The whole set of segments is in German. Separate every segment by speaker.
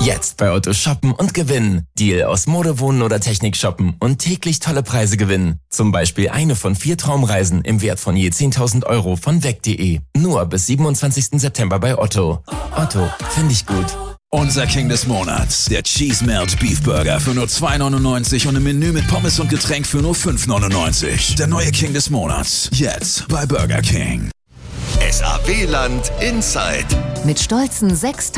Speaker 1: Jetzt bei Otto shoppen und gewinnen. Deal aus Mode, Wohnen oder Technik shoppen und täglich tolle Preise gewinnen. Zum Beispiel eine von 4 Traumreisen im Wert von je 10.000 € von weg.de. Nur bis 27. September bei Otto. Otto, finde ich gut.
Speaker 2: Unser King des Monats, der Cheese Melt Beef Burger für nur 2,99 und im Menü mit Pommes und Getränk für nur 5,99. Der neue King des Monats, jetzt bei Burger King.
Speaker 3: SAW-Land Inside.
Speaker 4: Mit stolzen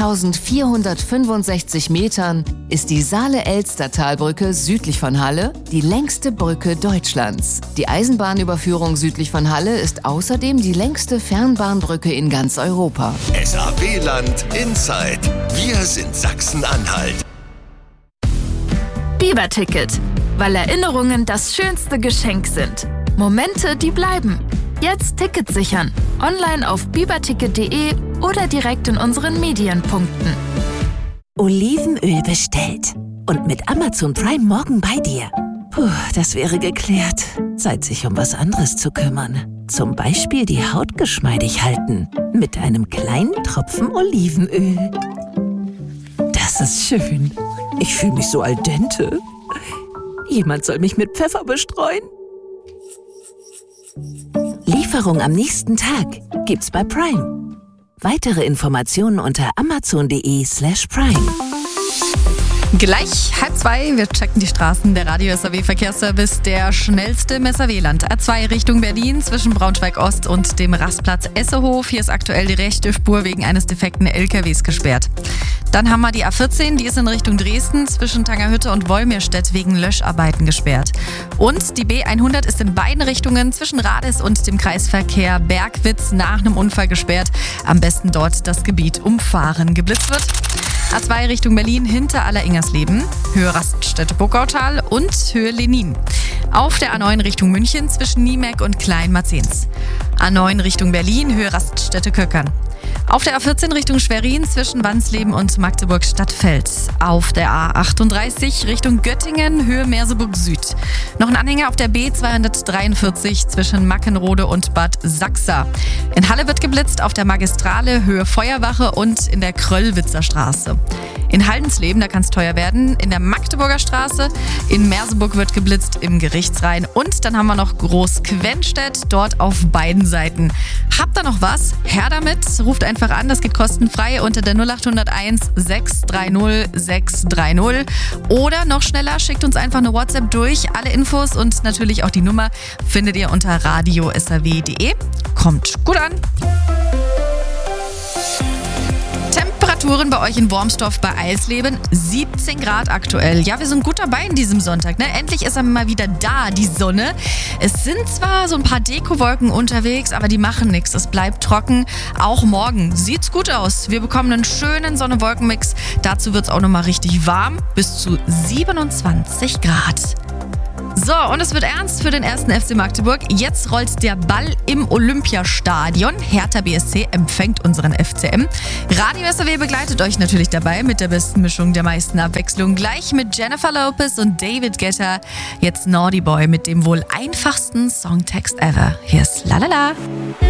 Speaker 4: 6.465 Metern ist die Saale-Elster-Talbrücke südlich von Halle die längste Brücke Deutschlands. Die Eisenbahnüberführung südlich von Halle ist außerdem die längste Fernbahnbrücke in ganz Europa.
Speaker 3: SAW-Land Inside. Wir sind Sachsen-Anhalt.
Speaker 5: Biber-Ticket, weil Erinnerungen das schönste Geschenk sind. Momente, die bleiben. Jetzt Tickets sichern. Online auf biberticket.de oder direkt in unseren Medienpunkten.
Speaker 6: Olivenöl bestellt. Und mit Amazon Prime morgen bei dir. Puh, das wäre geklärt. Zeit, sich um was anderes zu kümmern. Zum Beispiel die Haut geschmeidig halten. Mit einem kleinen Tropfen Olivenöl. Das ist schön. Ich fühle mich so al dente. Jemand soll mich mit Pfeffer bestreuen. Lieferung am nächsten Tag gibt's bei Prime. Weitere Informationen unter amazon.de/prime.
Speaker 7: Gleich 1:30, wir checken die Straßen. Der Radio SAW Verkehrsservice, der schnellste im SAW-Land. A2 Richtung Berlin zwischen Braunschweig Ost und dem Rastplatz Essehof. Hier ist aktuell die rechte Spur wegen eines defekten LKWs gesperrt. Dann haben wir die A14, die ist in Richtung Dresden zwischen Tangerhütte und Wolmirstedt wegen Löscharbeiten gesperrt. Und die B100 ist in beiden Richtungen zwischen Rades und dem Kreisverkehr Bergwitz nach einem Unfall gesperrt. Am besten dort das Gebiet umfahren. Geblitzt wird A2 Richtung Berlin hinter Aller-Ingersleben, Höhe Raststätte-Buckautal und Höhe Lenin. Auf der A9 Richtung München zwischen Niemek und Kleinmarzens. A9 Richtung Berlin, Höhe Raststätte-Köckern. Auf der A14 Richtung Schwerin zwischen Wansleben und Magdeburg-Stadtfeld. Auf der A38 Richtung Göttingen, Höhe Merseburg Süd. Noch ein Anhänger auf der B243 zwischen Mackenrode und Bad Sachsa. In Halle wird geblitzt auf der Magistrale, Höhe Feuerwache und in der Kröllwitzer Straße. In Haldensleben, da kann es teuer werden, in der Magdeburger Straße. In Merseburg wird geblitzt im Gerichtsrhein. Und dann haben wir noch Großquennstedt, dort auf beiden Seiten. Habt ihr noch was? Her damit, ruft einfach an, das geht kostenfrei unter der 0801 630 630. Oder noch schneller, schickt uns einfach eine WhatsApp durch. Alle Infos und natürlich auch die Nummer findet ihr unter radiosaw.de. Kommt gut an! Temperaturen bei euch in Wormsdorf bei Eisleben, 17 Grad aktuell. Ja, wir sind gut dabei in diesem Sonntag, ne? Endlich ist er mal wieder da, die Sonne. Es sind zwar so ein paar Dekowolken unterwegs, aber die machen nichts. Es bleibt trocken. Auch morgen sieht's gut aus. Wir bekommen einen schönen Sonne-Wolken-Mix. Dazu wird's auch nochmal richtig warm, bis zu 27 Grad. So, und es wird ernst für den 1. FC Magdeburg. Jetzt rollt der Ball im Olympiastadion. Hertha BSC empfängt unseren FCM. Radio SAW begleitet euch natürlich dabei mit der besten Mischung der meisten Abwechslung. Gleich mit Jennifer Lopez und David Guetta. Jetzt Naughty Boy mit dem wohl einfachsten Songtext ever. Hier ist Lalala.